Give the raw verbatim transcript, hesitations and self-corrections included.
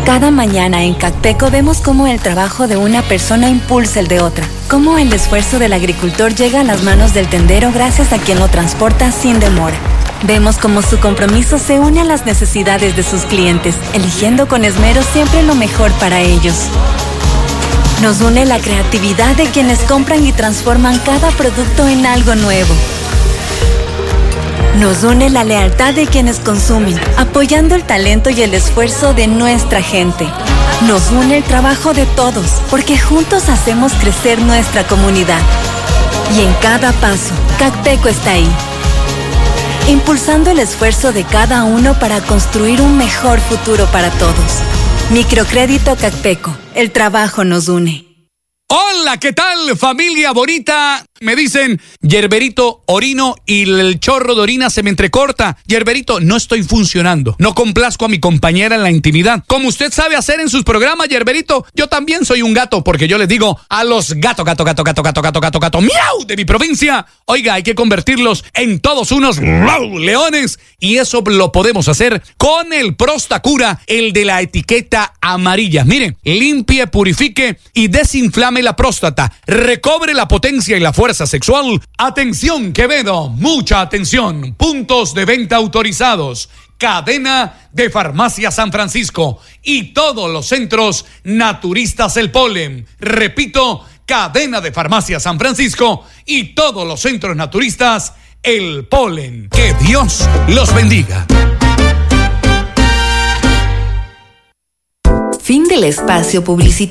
Cada mañana en Cacteco vemos cómo el trabajo de una persona impulsa el de otra, cómo el esfuerzo del agricultor llega a las manos del tendero gracias a quien lo transporta sin demora. Vemos cómo su compromiso se une a las necesidades de sus clientes, eligiendo con esmero siempre lo mejor para ellos. Nos une la creatividad de quienes compran y transforman cada producto en algo nuevo. Nos une la lealtad de quienes consumen, apoyando el talento y el esfuerzo de nuestra gente. Nos une el trabajo de todos, porque juntos hacemos crecer nuestra comunidad. Y en cada paso, Cacteco está ahí, impulsando el esfuerzo de cada uno para construir un mejor futuro para todos. Microcrédito Cacteco, el trabajo nos une. Hola, ¿qué tal, familia bonita? Me dicen, Yerberito, orino y el chorro de orina se me entrecorta. Yerberito, no estoy funcionando. No complazco a mi compañera en la intimidad. Como usted sabe hacer en sus programas, Yerberito, yo también soy un gato, porque yo les digo a los gato, gato, gato, gato, gato, gato, gato, gato, miau de mi provincia, oiga, hay que convertirlos en todos unos leones, y eso lo podemos hacer con el Prostacura, el de la etiqueta amarilla. Miren, limpie, purifique y desinflame la próstata, recobre la potencia y la fuerza sexual. Atención, Quevedo, mucha atención. Puntos de venta autorizados. Cadena de Farmacia San Francisco y todos los centros naturistas El Polen. Repito, Cadena de Farmacia San Francisco y todos los centros naturistas El Polen. Que Dios los bendiga. Fin del espacio publicitario.